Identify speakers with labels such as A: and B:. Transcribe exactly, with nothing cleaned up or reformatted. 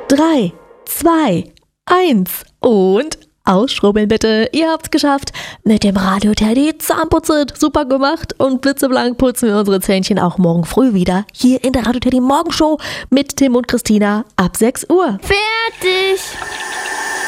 A: drei, zwei, eins und ausschrubbeln bitte. Ihr habt's geschafft. Mit dem Radio-Teddy Zahnputze super gemacht und blitzeblank putzen wir unsere Zähnchen auch morgen früh wieder hier in der Radio-Teddy Morgenshow mit Tim und Christina ab sechs Uhr.
B: Fertig!